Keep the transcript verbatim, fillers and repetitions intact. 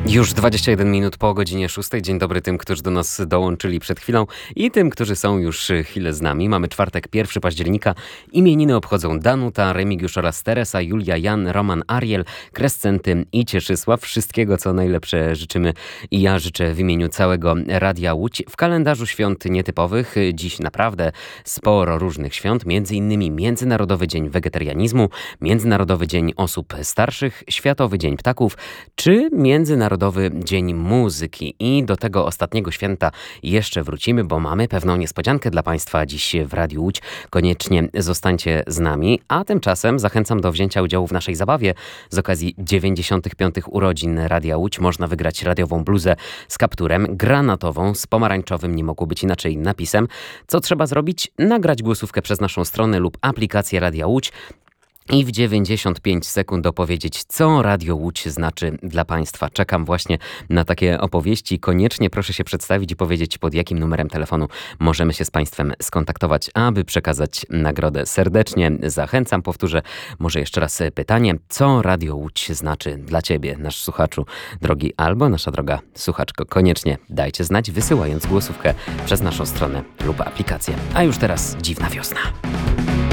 Już dwadzieścia jeden minut po godzinie szóstej. Dzień dobry tym, którzy do nas dołączyli przed chwilą i tym, którzy są już chwilę z nami. Mamy czwartek, pierwszego października. Imieniny obchodzą Danuta, Remigiusz oraz Teresa, Julia, Jan, Roman, Ariel, Krescenty i Cieszysław. Wszystkiego, co najlepsze życzymy i ja życzę w imieniu całego Radia Łódź. W kalendarzu świąt nietypowych dziś naprawdę sporo różnych świąt, między innymi Międzynarodowy Dzień Wegetarianizmu, Międzynarodowy Dzień Osób Starszych, Światowy Dzień Ptaków czy Międzynarodowy Dzień Muzyki. I do tego ostatniego święta jeszcze wrócimy, bo mamy pewną niespodziankę dla Państwa dziś w Radiu Łódź. Koniecznie zostańcie z nami, a tymczasem zachęcam do wzięcia udziału w naszej zabawie. Z okazji dziewięćdziesiątych piątych urodzin Radia Łódź można wygrać radiową bluzę z kapturem, granatową z pomarańczowym, nie mogło być inaczej, napisem. Co trzeba zrobić? Nagrać głosówkę przez naszą stronę lub aplikację Radia Łódź i w dziewięćdziesiąt pięć sekund opowiedzieć, co Radio Łódź znaczy dla Państwa. Czekam właśnie na takie opowieści. Koniecznie proszę się przedstawić i powiedzieć, pod jakim numerem telefonu możemy się z Państwem skontaktować, aby przekazać nagrodę. Serdecznie zachęcam. Powtórzę może jeszcze raz pytanie. Co Radio Łódź znaczy dla Ciebie, nasz słuchaczu drogi, albo nasza droga słuchaczko? Koniecznie dajcie znać, wysyłając głosówkę przez naszą stronę lub aplikację. A już teraz dziwna wiosna.